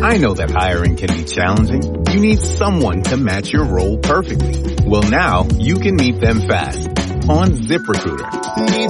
I know that hiring can be challenging. You need someone to match your role perfectly. Well, now you can meet them fast on ZipRecruiter. Need